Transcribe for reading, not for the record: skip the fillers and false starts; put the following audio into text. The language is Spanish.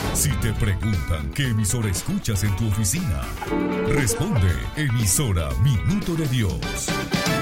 Si te preguntan qué emisora escuchas en tu oficina, responde emisora Minuto de Dios.